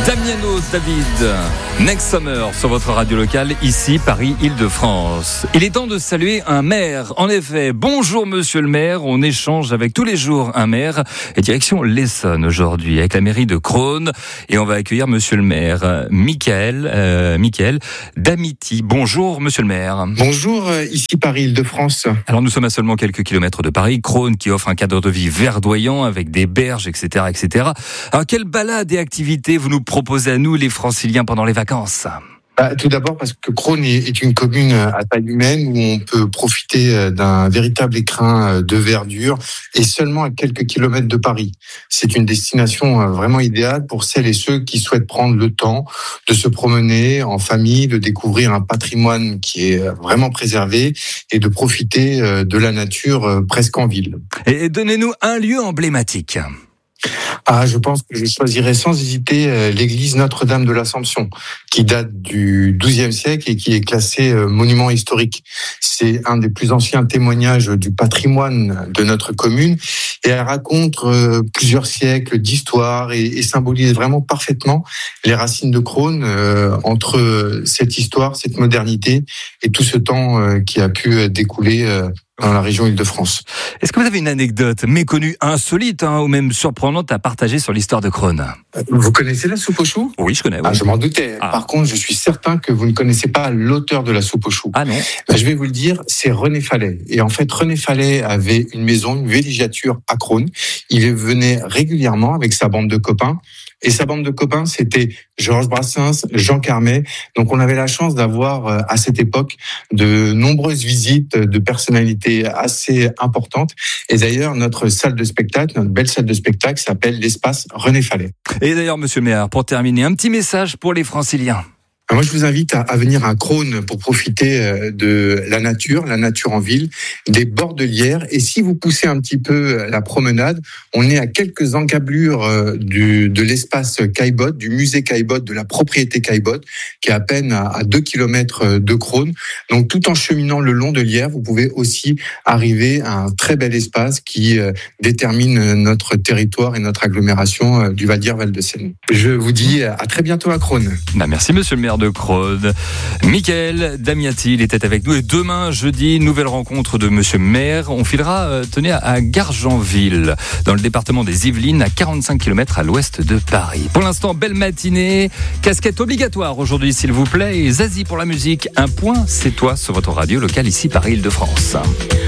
Damiano David, Next Summer sur votre radio locale, ici Paris-Île-de-France. Il est temps de saluer un maire. En effet, bonjour monsieur le maire. On échange avec tous les jours un maire et direction l'Essonne aujourd'hui avec la mairie de Crosne. Et on va accueillir monsieur le maire Mickaël Damity. Bonjour monsieur le maire. Bonjour, ici Paris-Île-de-France. Alors nous sommes à seulement quelques kilomètres de Paris. Crosne qui offre un cadre de vie verdoyant avec des berges, etc., etc. Alors quelle balade et activité vous nous proposez à nous les franciliens pendant les vacances? Tout d'abord parce que Crosne est une commune à taille humaine où on peut profiter d'un véritable écrin de verdure et seulement à quelques kilomètres de Paris. C'est une destination vraiment idéale pour celles et ceux qui souhaitent prendre le temps de se promener en famille, de découvrir un patrimoine qui est vraiment préservé et de profiter de la nature presque en ville. Et donnez-nous un lieu emblématique. Je pense que je choisirais sans hésiter l'église Notre-Dame de l'Assomption, qui date du XIIe siècle et qui est classée monument historique. C'est un des plus anciens témoignages du patrimoine de notre commune et elle raconte plusieurs siècles d'histoire et symbolise vraiment parfaitement les racines de Crosne entre cette histoire, cette modernité et tout ce temps qui a pu découler dans la région Île-de-France. Est-ce que vous avez une anecdote méconnue, insolite ou même surprenante à partager sur l'histoire de Crosne? Vous connaissez la soupe aux choux? Oui, je connais. Oui. Je m'en doutais. Par contre, je suis certain que vous ne connaissez pas l'auteur de la soupe aux choux. Ah non. Je vais vous le dire, c'est René Fallet. Et en fait, René Fallet avait une maison, une villégiature à Crosne. Il venait régulièrement avec sa bande de copains. Et sa bande de copains, c'était Georges Brassens, Jean Carmet. Donc, on avait la chance d'avoir, à cette époque, de nombreuses visites de personnalités assez importantes. Et d'ailleurs, notre salle de spectacle, notre belle salle de spectacle s'appelle l'espace René Fallet. Et d'ailleurs, monsieur le maire, pour terminer, un petit message pour les franciliens. Moi, je vous invite à venir à Crosne pour profiter de la nature en ville, des bordelières. Et si vous poussez un petit peu la promenade, on est à quelques encablures de l'espace Caillebotte, du musée Caillebotte, de la propriété Caillebotte, qui est à peine à 2 kilomètres de Crosne. Donc, tout en cheminant le long de l'Yerre, vous pouvez aussi arriver à un très bel espace qui détermine notre territoire et notre agglomération du Val-d'Isère-Val-de-Seine. Je vous dis à très bientôt à Crosne. Merci, monsieur le maire de Crosne. Mickaël Damity, il était avec nous. Et demain, jeudi, nouvelle rencontre de monsieur le maire. On filera, à Gargenville, dans le département des Yvelines, à 45 km à l'ouest de Paris. Pour l'instant, belle matinée. Casquette obligatoire aujourd'hui, s'il vous plaît. Et Zazie pour la musique. Un point, c'est toi, sur votre radio locale, ici, Paris-Île-de-France.